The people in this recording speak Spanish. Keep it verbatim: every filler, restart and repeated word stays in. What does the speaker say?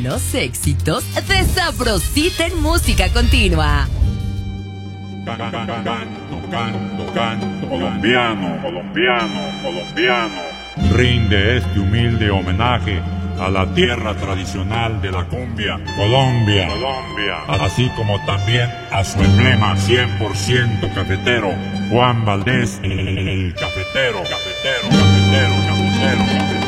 Los éxitos de Sabrosita en música continua. Canto, canto, canto, colombiano, colombiano, colombiano. Rinde este humilde homenaje a la tierra tradicional de la cumbia, Colombia, Colombia, así como también a su emblema cien por ciento cafetero, Juan Valdez, el, el, el cafetero, cafetero, cafetero, cafetero, cafetero.